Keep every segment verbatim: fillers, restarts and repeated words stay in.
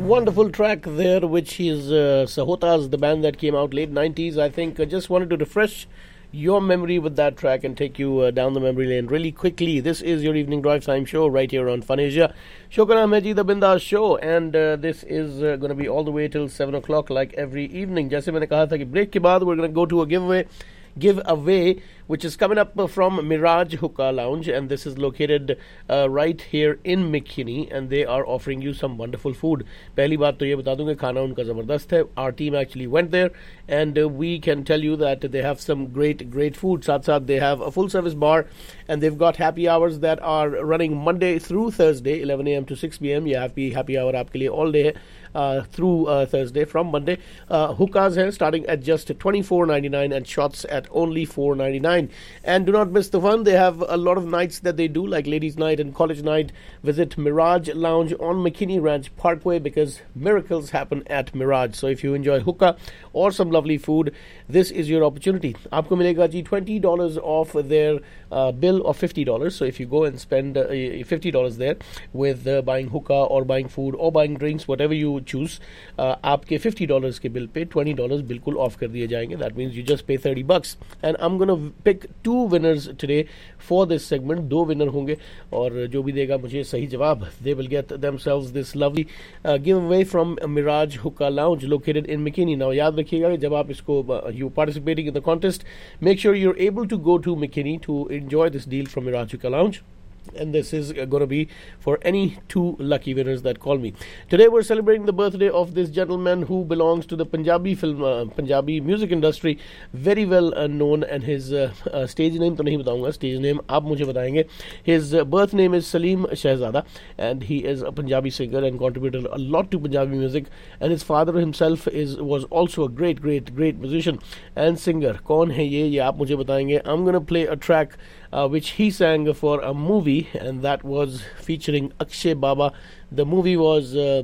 Wonderful track there, which is uh, Sahotas, the band that came out late nineties. I think I just wanted to refresh your memory with that track and take you uh, down the memory lane really quickly. This is your evening drive time show right here on Fun Asia. Show ka naam hai ji, The Bindas Show, and uh, this is uh, going to be all the way till seven o'clock like every evening. Jaise maine kaha tha ki break ke baad we're going to go to a giveaway. giveaway which is coming up from Mirage Hookah Lounge, and this is located uh, right here in McKinney, and they are offering you some wonderful food. Pehli baat to ye bata dunga, khana unka zabardast hai. Our team actually went there, and uh, we can tell you that they have some great great food. Saath saath they have a full service bar, and they've got happy hours that are running Monday through Thursday, eleven a.m. to six p.m. ये happy happy hour आपके लिए all day uh, through uh, Thursday from Monday. Uh, hookahs hai starting at just twenty-four ninety-nine and shots at only four ninety-nine. And do not miss the fun. They have a lot of nights that they do, like ladies' night and college night. Visit Mirage Lounge on McKinney Ranch Parkway, because miracles happen at Mirage. So if you enjoy hookah or some lovely food, this is your opportunity. आपको मिलेगा जी twenty dollars off their uh, bill of fifty dollars. So if you go and spend uh, fifty dollars there with uh, buying hookah or buying food or buying drinks, whatever you choose, uh, आपके fifty dollars के bill पे twenty dollars बिल्कुल off कर दिए जाएंगे. That means you just pay thirty bucks. And I'm going to pick two winners today for this segment. दो winner होंगे, और जो भी देगा मुझे सही जवाब, they will get themselves this lovely uh, giveaway from Mirage Hookah Lounge located in McKinney. Now याद रखिएगा जब आप इसको uh, you participating in the contest, make sure you're able to go to McKinney to enjoy this deal from Mirage Hookah Lounge. And this is going to be for any two lucky winners that call me. Today we're celebrating the birthday of this gentleman who belongs to the Punjabi film, uh, Punjabi music industry, very well uh, known, and his uh, uh, stage name to nahi bataunga, stage name aap mujhe batayenge. His uh, birth name is Salim Shehzada, and he is a Punjabi singer and contributed a lot to Punjabi music, and his father himself is was also a great great great musician and singer. Kaun hai ye ye aap mujhe batayenge. I'm going to play a track Uh, which he sang for a movie, and that was featuring Akshay Baba. The movie was uh,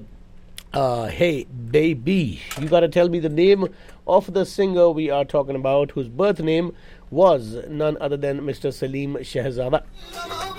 uh, Hey Baby. You gotta tell me the name of the singer we are talking about, whose birth name was none other than Mister Salim Shehzada.